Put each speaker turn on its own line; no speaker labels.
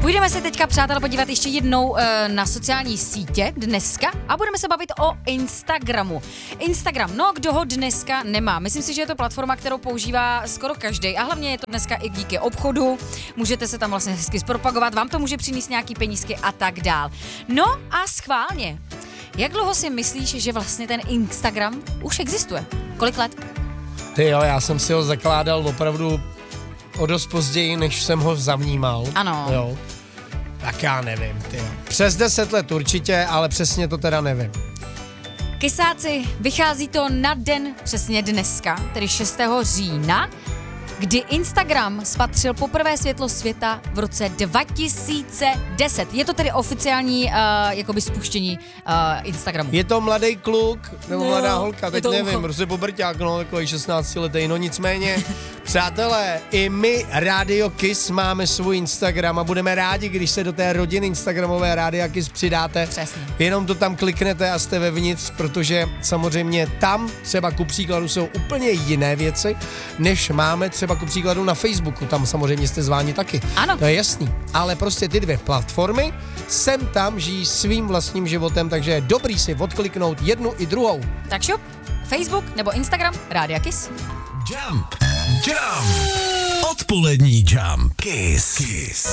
Půjdeme se teďka, přátelé, podívat ještě jednou na sociální sítě dneska a budeme se bavit o Instagramu. Instagram, no kdo ho dneska nemá? Myslím si, že je to platforma, kterou používá skoro každý a hlavně je to dneska i díky obchodu. Můžete se tam vlastně hezky zpropagovat, vám to může přinést nějaký penízky a tak dál. No a schválně, jak dlouho si myslíš, že vlastně ten Instagram už existuje? Kolik let?
Ty jo, já jsem si ho zakládal opravdu o dost později, než jsem ho zavnímal.
Ano.
Jo. Tak já nevím, ty jo. Přes 10 let určitě, ale přesně to teda nevím.
Kysáci, vychází to na den přesně dneska, tedy 6. října, kdy Instagram spatřil poprvé světlo světa v roce 2010. Je to tedy oficiální jakoby spuštění Instagramu.
Je to mladý kluk, nebo mladá holka, teď
to
nevím,
ucho.
prostě pobrťák, no, takový 16letý, no nicméně, přátelé, i my, Radio Kiss, máme svůj Instagram a budeme rádi, když se do té rodiny Instagramové Radio Kiss přidáte.
Přesně.
Jenom to tam kliknete a jste vevnitř, protože samozřejmě tam třeba ku příkladu jsou úplně jiné věci, než máme třeba ku příkladu na Facebooku, tam samozřejmě jste zváni taky.
Ano.
To je jasný, ale prostě ty dvě platformy sem tam žijí svým vlastním životem, takže je dobrý si odkliknout jednu i druhou.
Tak šup, Facebook nebo Instagram, Rádia Kiss.
Jump. Odpolední Jump. Kiss.